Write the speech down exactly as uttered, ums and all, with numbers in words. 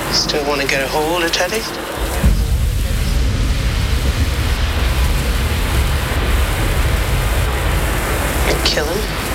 Still want to get a hold of Teddy? And kill him?